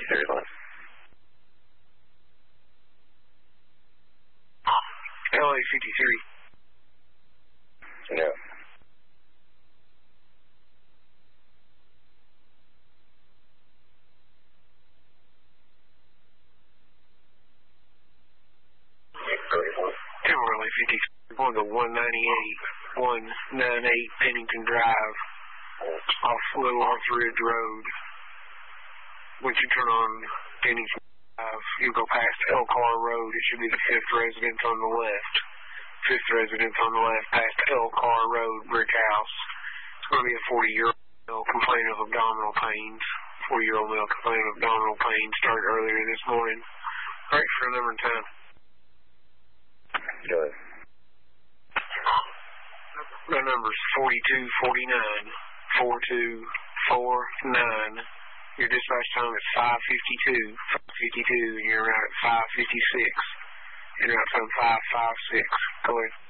5031. LA 53. No. Timberley 53, going to 198 Pennington Drive, off Little Arts Ridge Road. Once you turn on Pennington Drive, you'll go past Elcar Road. It should be the 5th residence on the left. 5th residence on the left, past Elcar Road, Brick House. It's going to be a 40-year-old male complaining of abdominal pains. 40-year-old male complaining of abdominal pains started earlier this morning. All right, for a number and time. Go ahead. The number's 4249, 4249. Your dispatch time is 5:52, and you're out at 5:56. And you're out time 5:56. Go ahead.